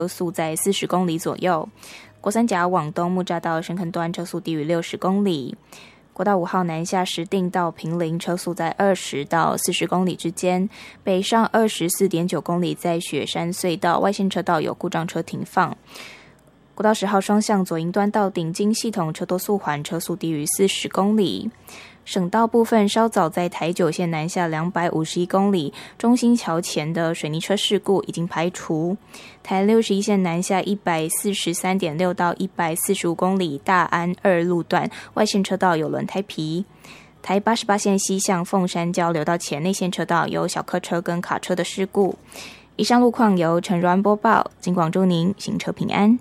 车速在40公里左右。国三甲往东木栅到深坑段车速低于60公里。国道5号南下石碇到坪林车速在20到40公里之间，北上24.9公里在雪山隧道外线车道有故障车停放。国道10号双向左营端到顶金系统车多速缓，车速低于40公里。省道部分稍早在台九线南下251公里，中兴桥前的水泥车事故已经排除。台61线南下143.6到145公里，大安2路段外线车道有轮胎皮。台88线西向凤山交流道前内线车道有小客车跟卡车的事故。以上路况由陈若安播报，警广祝您行车平安。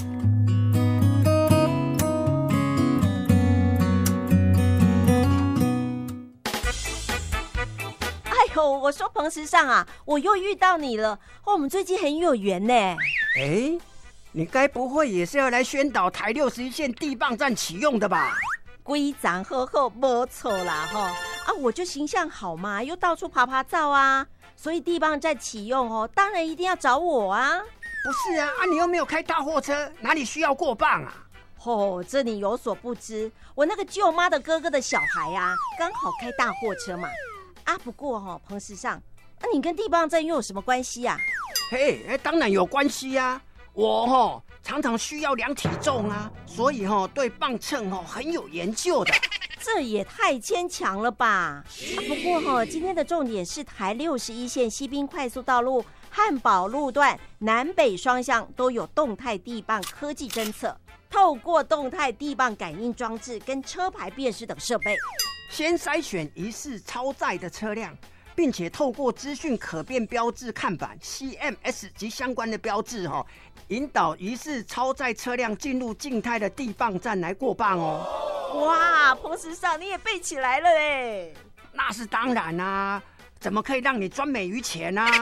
我说彭时尚啊，我又遇到你了，我们最近很有缘呢。 你该不会也是要来宣导台61线地磅站启用的吧？ 规章好好，没错啦我就形象好嘛，又到处爬照啊，所以地磅站启用当然一定要找我啊。 不是啊，你又没有开大货车，哪里需要过磅啊？ 这你有所不知，我那个舅妈的哥哥的小孩啊，刚好开大货车嘛。不过彭时尚，你跟地磅站又有什么关系啊？ 当然有关系啊！我常常需要量体重啊，所以对磅秤很有研究的。 这也太牵强了吧！不过今天的重点是台61线西滨快速道路汉宝路段南北双向都有动态地磅科技侦测，透过动态地磅感应装置跟车牌辨识等设备， 先筛选疑似超载的车辆，并且透过资讯可变标志看板 CMS 及相关的标志引导疑似超载车辆进入静态的地磅站来过磅哇，彭时尚你也背起来了耶！ 那是当然啊，怎么可以让你专美于前啊？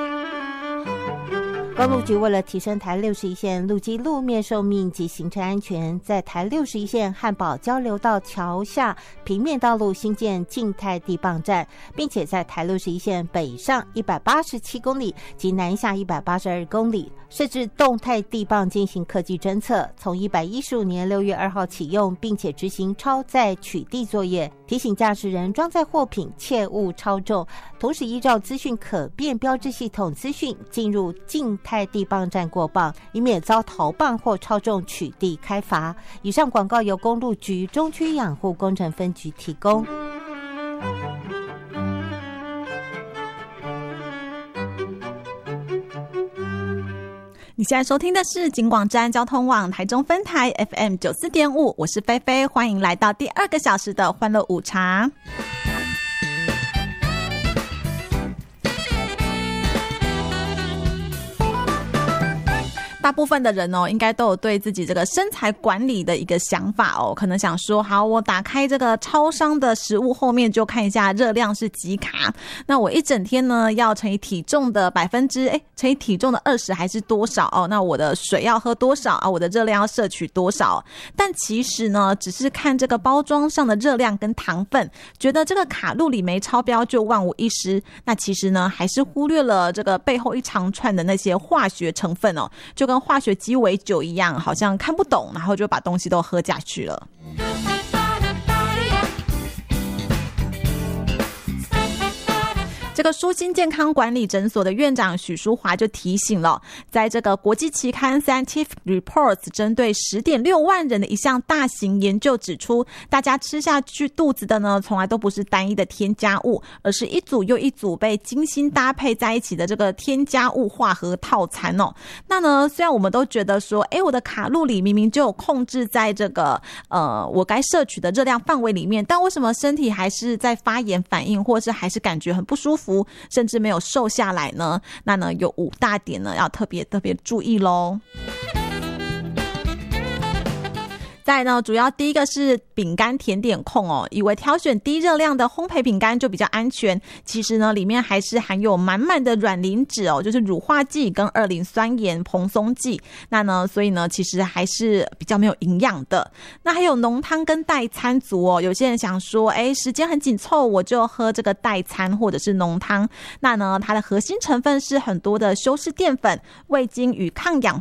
公路局为了提升台61线路基路面寿命及行车安全，在台61线汉宝交流道桥下平面道路新建静态地磅站，并且在台61线北上187公里及南下182公里设置动态地磅进行科技侦测，从115年6月2号启用，并且执行超载取缔作业，提醒驾驶人装载货品切勿超重，同时依照资讯可变标志系统资讯进入静态地磅站过磅，以免遭逃磅或超重取缔开罚。以上广告由公路局中区养护工程分局提供。 你现在收听的是警广治安交通网台中分台 FM 94.5，我是菲菲，欢迎来到第2个小时的欢乐午茶。大部分的人应该都有对自己这个身材管理的一个想法可能想说，好，我打开这个超商的食物后面就看一下热量是几卡，那我一整天呢要乘以体重的乘以体重的20还是多少那我的水要喝多少我的热量要摄取多少。但其实呢，只是看这个包装上的热量跟糖分，觉得这个卡路里没超标就万无一失，那其实呢还是忽略了这个背后一长串的那些化学成分就跟化学鸡尾酒一样，好像看不懂，然后就把东西都喝下去了。这个舒心健康管理诊所的院长许淑华就提醒了，在这个国际期刊 Scientific Reports 针对 10.6 万人的一项大型研究指出，大家吃下去肚子的呢，从来都不是单一的添加物，而是一组又一组被精心搭配在一起的这个添加物化合套餐那呢，虽然我们都觉得说，我的卡路里明明就有控制在这个我该摄取的热量范围里面，但为什么身体还是在发炎反应，或是还是感觉很不舒服，甚至没有瘦下来呢？那呢有5大点呢要特别注意咯。 再来呢，主要第一个是饼干甜点控哦，以为挑选低热量的烘焙饼干就比较安全，其实呢里面还是含有满满的软磷脂哦，就是乳化剂跟2磷酸盐蓬松剂，那呢所以呢其实还是比较没有营养的。那还有浓汤跟代餐族哦，有些人想说时间很紧凑，我就喝这个代餐或者是浓汤，那呢它的核心成分是很多的修饰淀粉、味精与抗氧